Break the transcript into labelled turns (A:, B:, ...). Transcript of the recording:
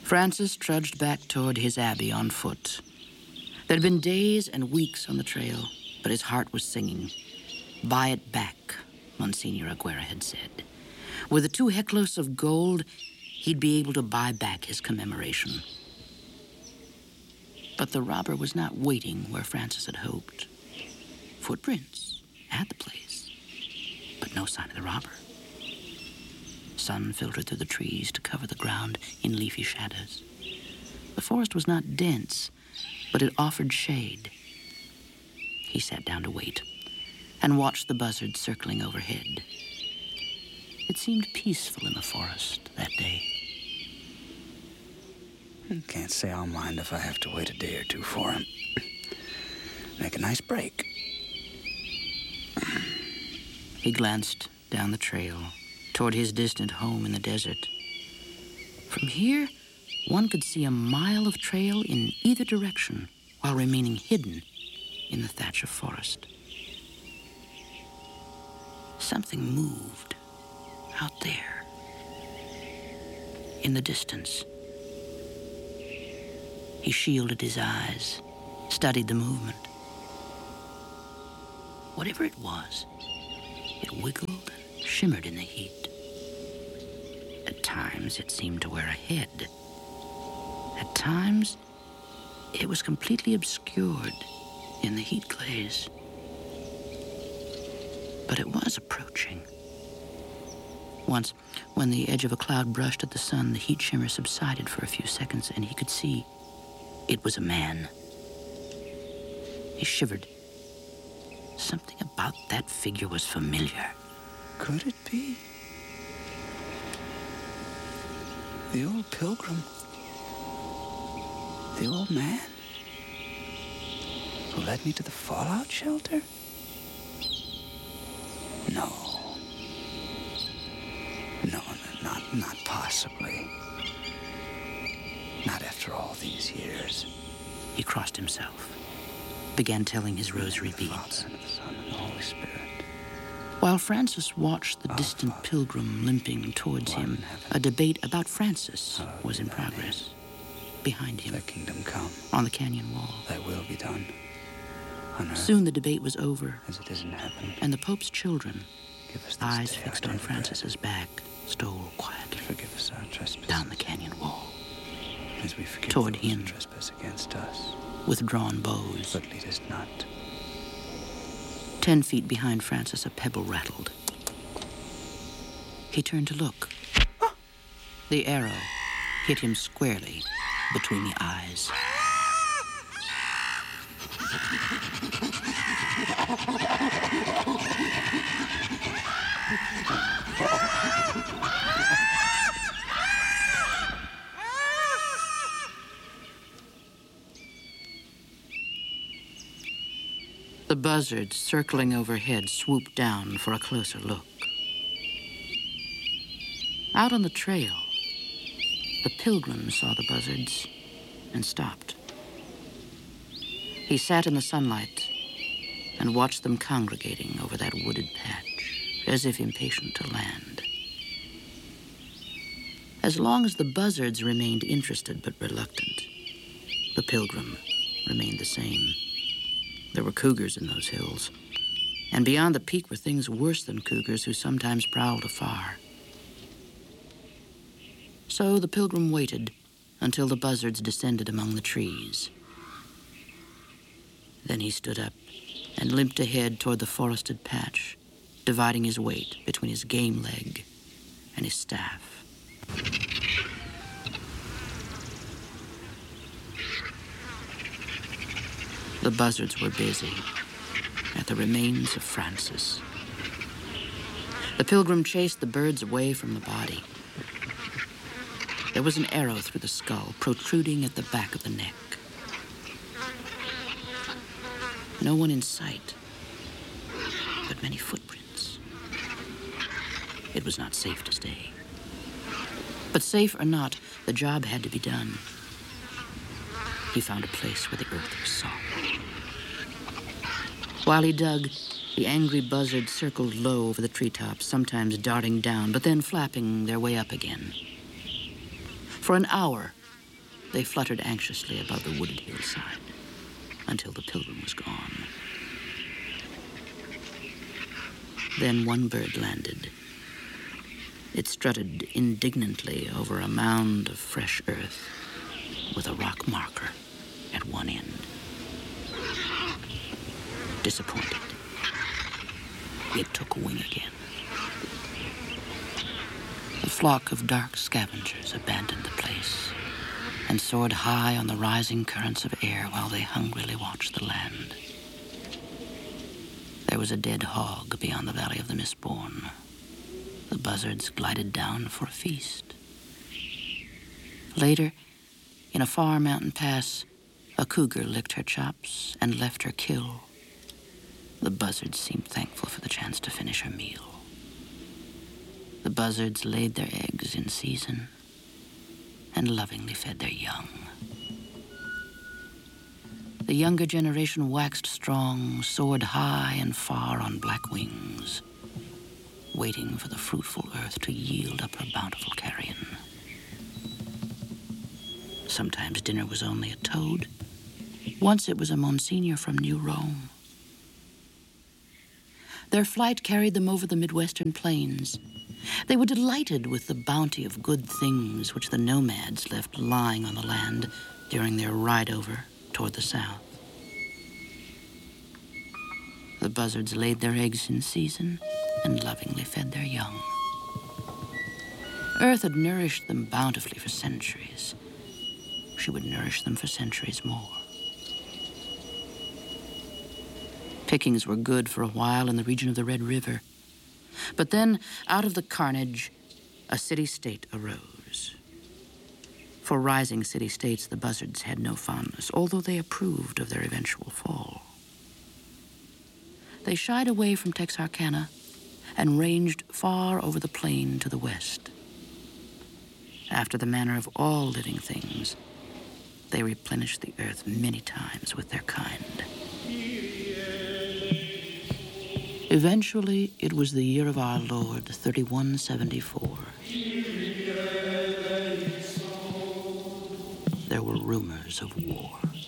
A: Francis trudged back toward his abbey on foot. There'd been days and weeks on the trail, but his heart was singing. Buy it back, Monsignor Aguirre had said. With the 2 heklos of gold, he'd be able to buy back his commemoration. But the robber was not waiting where Francis had hoped. Footprints at the place, but no sign of the robber. Sun filtered through the trees to cover the ground in leafy shadows. The forest was not dense, but it offered shade. He sat down to wait and watched the buzzards circling overhead. It seemed peaceful in the forest that day.
B: Can't say I'll mind if I have to wait a day or 2 for him. Make a nice break.
A: He glanced down the trail toward his distant home in the desert. From here, one could see a mile of trail in either direction while remaining hidden in the thatch of forest. Something moved out there in the distance. He shielded his eyes, studied the movement. Whatever it was, it wiggled and shimmered in the heat. At times, it seemed to wear a head. At times, it was completely obscured in the heat glaze. But it was approaching. Once, when the edge of a cloud brushed at the sun, the heat shimmer subsided for a few seconds, and he could see it was a man. He shivered. Something about that figure was familiar.
B: Could it be? The old pilgrim. The old man who led me to the fallout shelter? No. No, not possibly. Not after all these years.
A: He crossed himself, began telling his rosary beads.
B: Father, and the Son, and the Holy Spirit.
A: While Francis watched the distant pilgrim limping towards him, a debate about Francis was in progress. Behind him,
B: Thy kingdom come,
A: on the canyon wall.
B: Thy will be done, on earth
A: Soon the debate was over,
B: as it is in heaven.
A: and the Pope's children,
B: Give us this
A: eyes
B: day
A: fixed
B: our
A: on
B: daily bread.
A: Francis's back, stole quietly
B: Forgive us our trespasses,
A: down the canyon wall,
B: as we forgive
A: toward
B: those
A: him.
B: who trespass against us.
A: with drawn bows.
B: But lead us not.
A: 10 feet behind Francis, a pebble rattled. He turned to look. The arrow hit him squarely between the eyes. The buzzards circling overhead swooped down for a closer look. Out on the trail, the pilgrim saw the buzzards and stopped. He sat in the sunlight and watched them congregating over that wooded patch, as if impatient to land. As long as the buzzards remained interested but reluctant, the pilgrim remained the same. There were cougars in those hills, and beyond the peak were things worse than cougars who sometimes prowled afar. So the pilgrim waited until the buzzards descended among the trees. Then he stood up and limped ahead toward the forested patch, dividing his weight between his game leg and his staff. The buzzards were busy at the remains of Francis. The pilgrim chased the birds away from the body. There was an arrow through the skull, protruding at the back of the neck. No one in sight, but many footprints. It was not safe to stay. But safe or not, the job had to be done. He found a place where the earth was soft. While he dug, the angry buzzards circled low over the treetops, sometimes darting down, but then flapping their way up again. For an hour, They fluttered anxiously above the wooded hillside until the pilgrim was gone. Then one bird landed. It strutted indignantly over a mound of fresh earth with a rock marker at one end. Disappointed, it took wing again. The flock of dark scavengers abandoned the place and soared high on the rising currents of air while they hungrily watched the land. There was a dead hog beyond the Valley of the Mistborn. The buzzards glided down for a feast. Later, in a far mountain pass, a cougar licked her chops and left her kill. The buzzards seemed thankful for the chance to finish her meal. The buzzards laid their eggs in season and lovingly fed their young. The younger generation waxed strong, soared high and far on black wings, waiting for the fruitful earth to yield up her bountiful carrion. Sometimes dinner was only a toad. Once it was a Monsignor from New Rome. Their flight carried them over the Midwestern plains. They were delighted with the bounty of good things which the nomads left lying on the land during their ride over toward the south. The buzzards laid their eggs in season and lovingly fed their young. Earth had nourished them bountifully for centuries. She would nourish them for centuries more. Pickings were good for a while in the region of the Red River. But then, out of the carnage, a city-state arose. For rising city-states, the buzzards had no fondness, although they approved of their eventual fall. They shied away from Texarkana and ranged far over the plain to the west. After the manner of all living things, they replenished the earth many times with their kind. Eventually, it was the year of our Lord, 3174. There were rumors of war.